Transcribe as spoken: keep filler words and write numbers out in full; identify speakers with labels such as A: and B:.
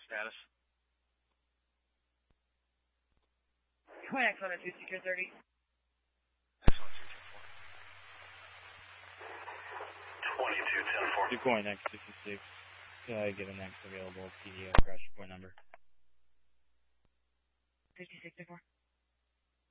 A: Status.
B: Going excellent at two secure thirty.
A: Excellent, two ten four.
C: twenty-two ten four.
D: You're going next fifty-six. Uh, get a next available P D O crash point number.
B: fifty-six ten four.